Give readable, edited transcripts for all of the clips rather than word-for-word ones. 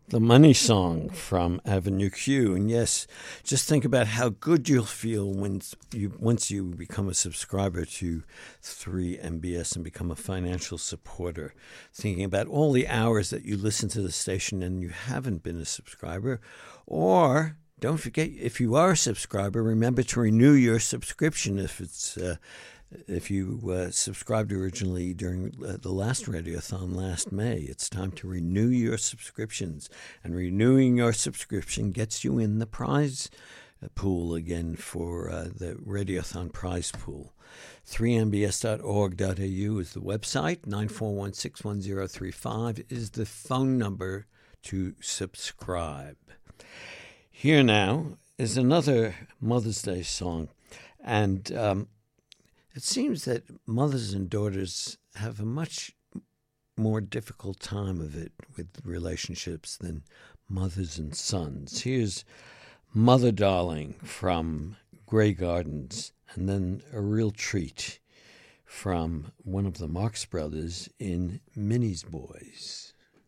The Money Song from Avenue Q. And yes, just think about how good you'll feel once you become a subscriber to 3MBS and become a financial supporter. Thinking about all the hours that you listen to the station and you haven't been a subscriber. Or don't forget, if you are a subscriber, remember to renew your subscription if you subscribed originally during the last Radiothon last May. It's time to renew your subscriptions. And renewing your subscription gets you in the prize pool again for the Radiothon prize pool. 3mbs.org.au is the website. 941-61035 is the phone number to subscribe. Here now is another Mother's Day song. And it seems that mothers and daughters have a much more difficult time of it with relationships than mothers and sons. Here's Mother Darling from Grey Gardens, and then a real treat from one of the Marx Brothers in Minnie's Boys.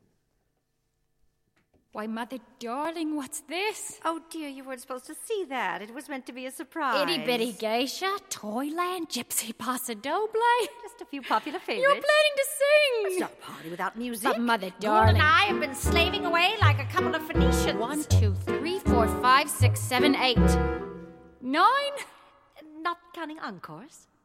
Why, Mother Darling, what's this? Oh, dear, you weren't supposed to see that. It was meant to be a surprise. Itty-bitty geisha, Toyland, Gypsy Paso Doble. Just a few popular favorites. You're planning to sing. It's not a party without music. But, Mother Gould Darling. and I have been slaving away like a couple of Phoenicians. 1, 2, 3, 4, 5, 6, 7, 8. 9? Not counting encores.